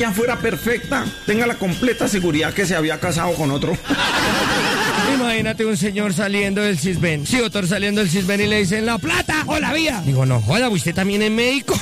fuera perfecta, tenga la completa seguridad que se había casado con otro. Imagínate un señor saliendo del Cisben, sí, doctor, saliendo del Cisben y le dicen la plata o la vía. Digo, no joda, usted también es médico.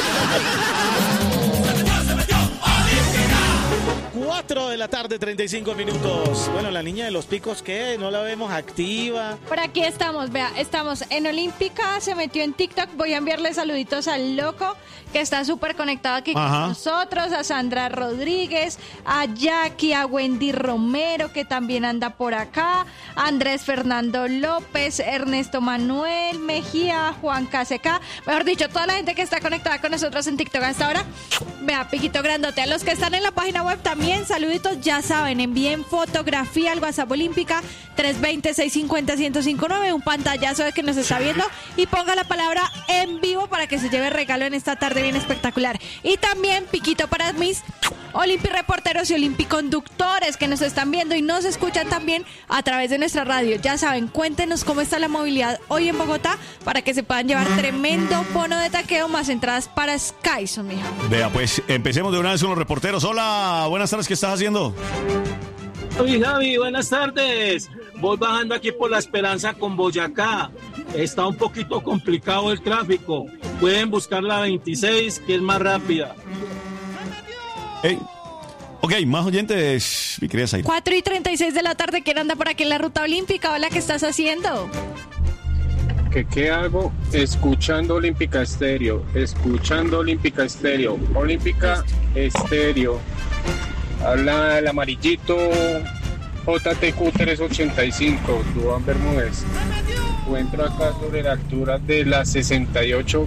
4 de la tarde, 35 minutos. Bueno, la niña de los picos, ¿qué? No la vemos activa. Por aquí estamos, vea, estamos en Olímpica, se metió en TikTok. Voy a enviarle saluditos al loco, que está súper conectado aquí con nosotros, a Sandra Rodríguez, a Jackie, a Wendy Romero, que también anda por acá, a Andrés Fernando López, Ernesto Manuel Mejía, Juan KCK, mejor dicho, toda la gente que está conectada con nosotros en TikTok hasta ahora. Vea, piquito grandote. A los que están en la página web también, saluditos, ya saben, envíen fotografía al WhatsApp Olímpica 320-650-1059, un pantallazo de que nos está viendo, y ponga la palabra en vivo para que se lleve regalo en esta tarde bien espectacular. Y también piquito para mis Olimpi reporteros y Olimpi conductores que nos están viendo y nos escuchan también a través de nuestra radio. Ya saben, cuéntenos cómo está la movilidad hoy en Bogotá para que se puedan llevar tremendo bono de taqueo más entradas para Skyson, mijo. Vea, pues empecemos de una vez con los reporteros. Hola, buenas tardes, ¿qué estás haciendo? Oye, Javi, buenas tardes. Voy bajando aquí por La Esperanza con Boyacá. Está un poquito complicado el tráfico. Pueden buscar la 26, que es más rápida. Hey. Ok, más oyentes, mi querida Zaira. 4:36 de la tarde, ¿quién anda por aquí en la ruta olímpica? Hola, ¿qué estás haciendo? ¿Qué hago? Escuchando Olímpica Estéreo. Escuchando Olímpica Estéreo. Olímpica Estéreo. Habla el amarillito JTQ 385, Duván Bermúdez. Encuentro acá sobre la altura de la 68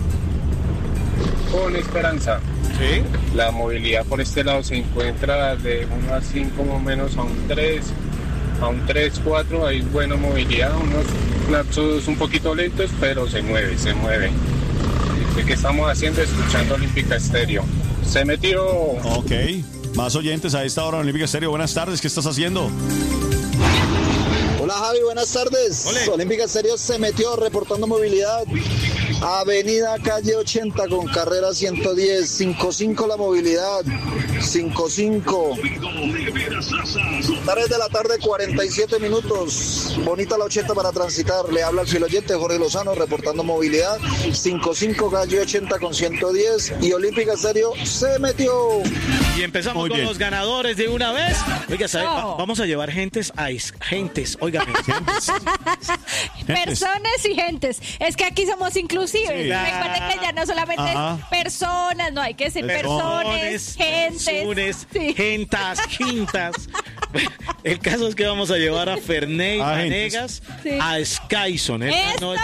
con Esperanza. Sí. La movilidad por este lado se encuentra de 1 a 5 más o menos a un 3, 4, hay buena movilidad, unos lapsos un poquito lentos, pero se mueve. ¿Qué estamos haciendo? Escuchando Olímpica Estéreo. Se metió. Ok, más oyentes a esta hora en Olímpica Estéreo. Buenas tardes, ¿qué estás haciendo? Hola Javi, buenas tardes. Olé. Olímpica Estéreo se metió reportando movilidad. Avenida Calle 80 con carrera 110, 55 la movilidad, 55. 3 de la tarde, 47 minutos. Bonita la 80 para transitar. Le habla el filoyente Jorge Lozano reportando movilidad, 55 Calle 80 con 110 y Olímpica Estéreo se metió. Y empezamos Muy con bien. los ganadores de una vez. Oiga, ¿sabe? Vamos a llevar gentes, óigame. Personas y gentes. Es que aquí somos inclusivos. Sí. Recuerden que ya no solamente es personas, no hay que ser personas, gentes, sí. Gentas. El caso es que vamos a llevar a Ferney Vanegas a Skyson. ¡Eso!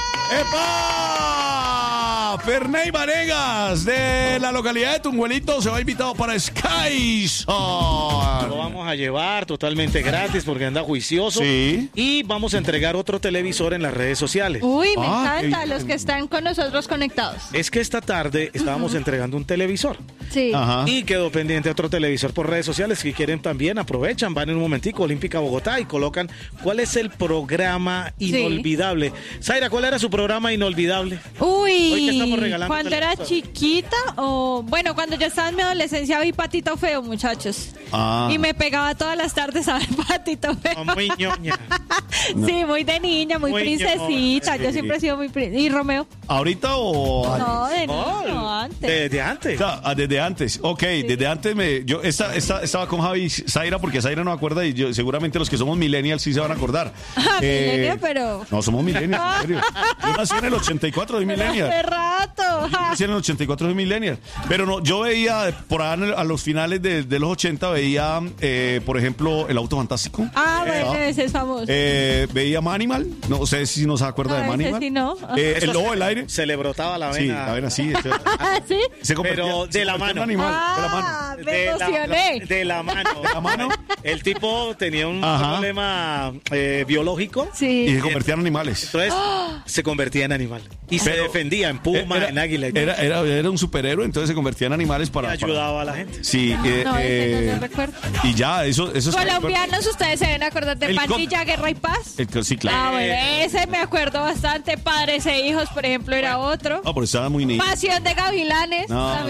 ¡Epa! Ferney Vanegas de la localidad de Tunguelito se va invitado para Skyson. Lo vamos a llevar totalmente gratis porque anda juicioso. Sí. Y vamos a entregar otro televisor en las redes sociales. Uy, me Ah, encanta, qué los que están con nosotros conectados. Es que esta tarde estábamos entregando un televisor. Sí. Ajá. Y quedó pendiente otro televisor por redes sociales. Si quieren también aprovechan, van en un momentico Olímpica Bogotá y colocan cuál es el programa inolvidable. Zaira, ¿cuál era su programa inolvidable? Hoy que estamos regalando cuando era televisor. chiquita o... Bueno, cuando yo estaba en mi adolescencia vi Patito Feo, muchachos. Ah. Y me pegaba todas las tardes a ver Patito Feo. Muy ñoña. Sí, muy de niña, muy Muy princesita. ñoña, Yo sí. siempre he sido muy ¿Y Romeo? ¿Ahorita o antes? No, de niño, antes. Desde antes. Desde antes, ok, desde antes yo estaba con Javi Zaira porque Zaira no acuerda y yo, seguramente los que somos millennials sí se van a acordar. Millennial, pero... No, somos millennials, en serio. Yo nací en el 84, soy millennial. Hace rato. Yo nací en el 84, soy millennial. Pero no, yo veía por ahí a los finales de los 80, veía, por ejemplo, El Auto Fantástico. Ah, bueno, ese es famoso. Veía Manimal, no sé si nos acuerda de ese Manimal. sí no. El Lobo del Aire. Se le brotaba la vena. Sí, la vena sí. ¿Ah, sí? Se convertía- Pero de se la convertía mano. en animal, de la mano. Me emocioné. De la mano. ¿De la mano? El tipo tenía un Ajá. problema biológico. Y Sí. se convertían en animales. Entonces se convertía en animal. Y se Pero defendía en puma, en águila. Era un superhéroe, entonces se convertía en animales Y para... ayudaba a la gente. Sí, No, ese no lo recuerdo. y ya, eso es... Colombianos, ustedes se deben acordar de El Pandilla, Guerra y Paz. Sí, claro. Ah, bueno, ese me acuerdo bastante. Padres e hijos, por ejemplo, era otro. Ah, pero estaba muy niño. Pasión de Gavilanes. No. también